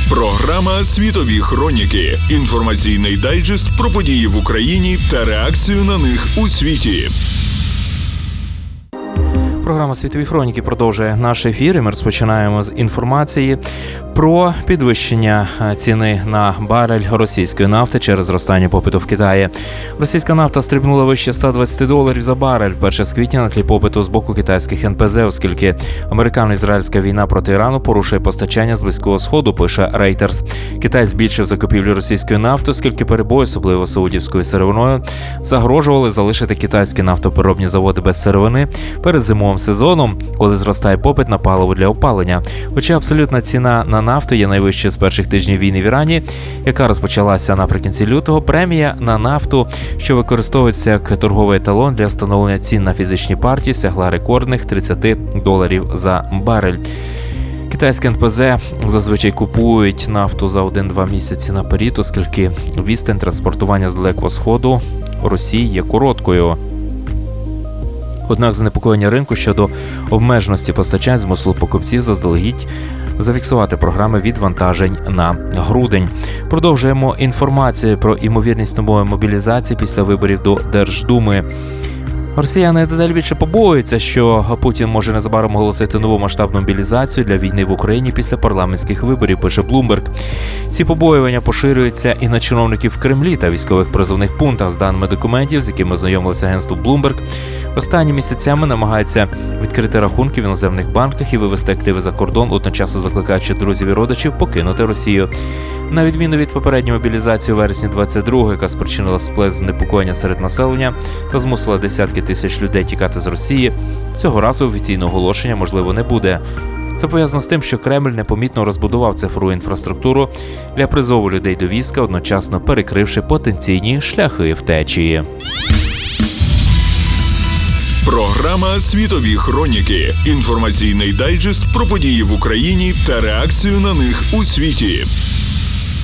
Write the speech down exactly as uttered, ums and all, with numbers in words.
Програма «Світові хроніки». Інформаційний дайджест про події в Україні та реакцію на них у світі. Програма «Світові хроніки» продовжує наш ефір, і ми розпочинаємо з інформації про підвищення ціни на барель російської нафти через зростання попиту в Китаї. Російська нафта стрибнула вище ста двадцяти доларів за барель вперше з квітня на тлі попиту з боку китайських ен пе зет, оскільки американо-ізраїльська війна проти Ірану порушує постачання з Близького Сходу, пише Reuters. Китай збільшив закупівлю російської нафти, оскільки перебої, особливо саудівською сировиною, загрожували залишити китайські нафтопереробні заводи без сировини перед зимовим сезоном, коли зростає попит на паливо для опалення. Хоча абсолютна ціна на нафту є найвищою з перших тижнів війни в Ірані, яка розпочалася наприкінці лютого, премія на нафту, що використовується як торговий еталон для встановлення цін на фізичні партії, сягла рекордних тридцять доларів за барель. Китайські ен пе зет зазвичай купують нафту за один-два місяці наперед, оскільки відстань транспортування з Далекого Сходу Росії є короткою. Однак занепокоєння ринку щодо обмеженості постачань змусило покупців заздалегідь зафіксувати програми відвантажень на грудень. Продовжуємо інформацію про ймовірність нової мобілізації після виборів до Держдуми. Росіяни дедалі більше побоюються, що Путін може незабаром оголосити нову масштабну мобілізацію для війни в Україні після парламентських виборів, пише Bloomberg. Ці побоювання поширюються і на чиновників в Кремлі та військових призовних пунктах. З даними документів, з якими ознайомилося агентство Bloomberg, останніми місяцями намагаються відкрити рахунки в іноземних банках і вивести активи за кордон, одночасно закликаючи друзів і родичів покинути Росію. На відміну від попередньої мобілізації у вересні двадцять другого, яка спричинила сплеск занепокоєння серед населення та змусила десятки тисяч людей тікати з Росії, цього разу офіційного оголошення, можливо, не буде. Це пов'язано з тим, що Кремль непомітно розбудував цифрову інфраструктуру для призову людей до війська, одночасно перекривши потенційні шляхи втечі. Програма «Світові хроніки». Інформаційний дайджест про події в Україні та реакцію на них у світі.